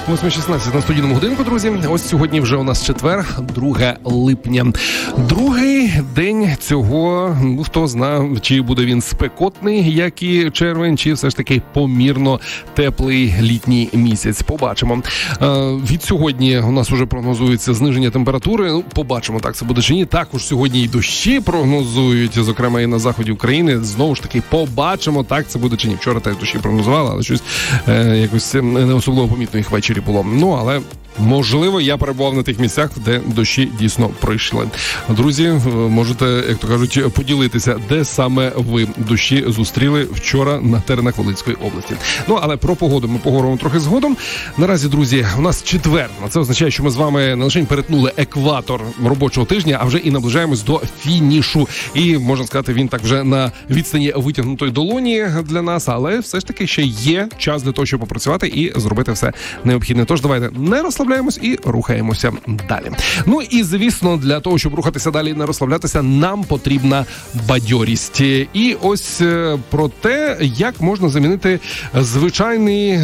8:16 на студійному годинку, друзі. Ось сьогодні вже у нас четвер, 2 липня. Другий день цього, хто зна, чи буде він спекотний, як і червень, чи все ж таки помірно теплий літній місяць. Побачимо. Від сьогодні у нас вже прогнозується зниження температури. Побачимо, так це буде чи ні. Також сьогодні і дощі прогнозують, зокрема і на заході України. Знову ж таки, побачимо, так це буде чи ні. Вчора теж дощі прогнозували, але щось якось не особливо помітно їх ввечері було. Але можливо, я перебував на тих місцях, де дощі дійсно пройшли. Друзі, можете, як то кажуть, поділитися, де саме ви дощі зустріли вчора на теренах Волинської області. Але про погоду ми поговоримо трохи згодом. Наразі, друзі, у нас четвер. Це означає, що ми з вами не лише перетнули екватор робочого тижня, а вже і наближаємось до фінішу. І, можна сказати, він так вже на відстані витягнутої долоні для нас, але все ж таки ще є час для того, щоб попрацювати і зробити все необхідне. Тож давайте не розслабляємось і рухаємося далі. І, звісно, для того, щоб рухатися далі і не розслаблятися, нам потрібна бадьорість. І ось про те, як можна замінити звичайний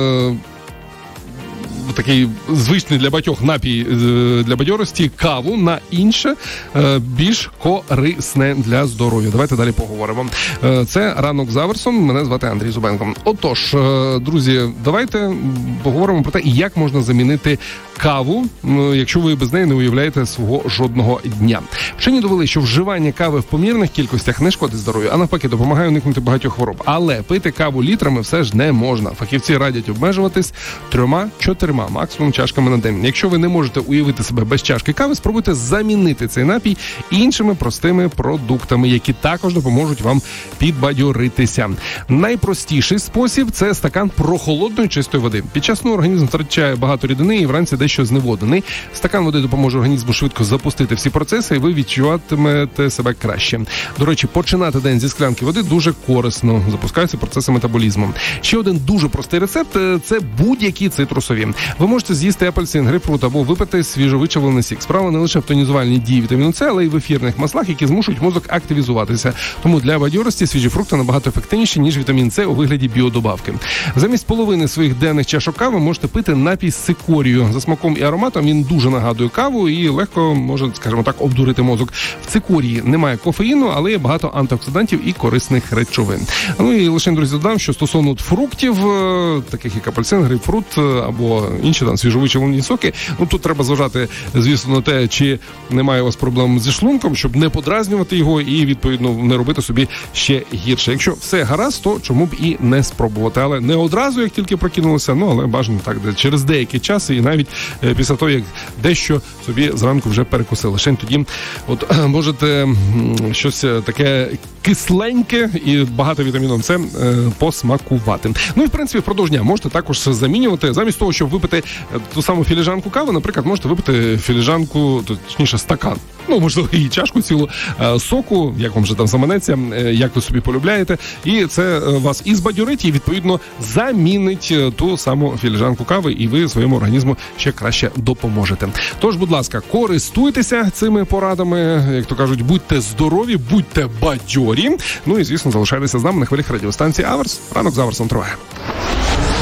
такий звичний для багатьох напій для бадьорості каву на інше, більш корисне для здоров'я. Давайте далі поговоримо. Це «Ранок з Аверсом». Мене звати Андрій Зубенко. Отож, друзі, давайте поговоримо про те, як можна замінити каву, якщо ви без неї не уявляєте свого жодного дня. Вчені довели, що вживання кави в помірних кількостях не шкодить здоров'ю, а навпаки допомагає уникнути багатьох хвороб. Але пити каву літрами все ж не можна. Фахівці радять обмежуватись 3-4 максимум чашками на день. Якщо ви не можете уявити себе без чашки кави, спробуйте замінити цей напій іншими простими продуктами, які також допоможуть вам підбадьоритися. Найпростіший спосіб – це стакан прохолодної чистої води. Під час сну організм втрачає багато рідини і вранці дещо зневодений. Стакан води допоможе організму швидко запустити всі процеси, і ви відчуватимете себе краще. До речі, починати день зі склянки води дуже корисно. Запускаються процеси метаболізму. Ще один дуже простий рецепт – це будь-які цитрусові. Ви можете з'їсти апельсин, грейпфрут або випити свіжовичавлений сік. Справа не лише в тонізувальній дії вітаміну С, але й в ефірних маслах, які змушують мозок активізуватися. Тому для бадьорості свіжі фрукти набагато ефективніші, ніж вітамін С у вигляді біодобавки. Замість половини своїх денних чашок кави можете пити напій з цикорію. За смаком і ароматом він дуже нагадує каву і легко може, скажімо так, обдурити мозок. В цикорії немає кофеїну, але є багато антиоксидантів і корисних речовин. І лише, друзі, додам, що стосовно фруктів, таких як апельсин, грейпфрут або інші свіжовичавлені соки, тут треба зважати, звісно, на те, чи немає у вас проблем зі шлунком, щоб не подразнювати його і, відповідно, не робити собі ще гірше. Якщо все гаразд, то чому б і не спробувати. Але не одразу, як тільки прокинулося, але бажано так, через деякий час і навіть після того, як дещо собі зранку вже перекусили. Ще тоді можете щось таке кисленьке і багато вітаміном С посмакувати. І, в принципі, впродовж дня можете також замінювати. Замість того, щоб випити ту саму філіжанку кави, наприклад, можете випити філіжанку, точніше стакан, можливо, і чашку цілу соку, як вам вже там заманеться, як ви собі полюбляєте, і це вас і збадьорить, і, відповідно, замінить ту саму філіжанку кави, і ви своєму організму ще краще допоможете. Тож, будь ласка, користуйтеся цими порадами, як то кажуть, будьте здорові, будьте бадьорі, і, звісно, залишайтеся з нами на хвилях радіостанції Аверс. Ранок з Аверсом триває.